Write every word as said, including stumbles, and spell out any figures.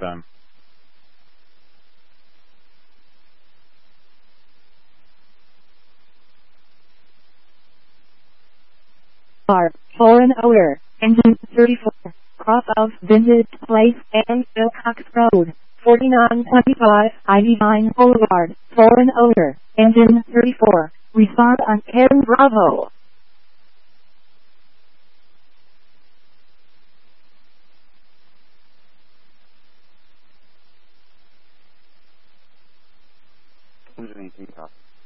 them. R. Foreign odor. Engine thirty-four. Cross of Vintage Place and Wilcox Road. forty-nine twenty-five Ivy Vine Boulevard. Foreign odor. Engine thirty-four. Respond on Karen Bravo. Engine eighteen copy.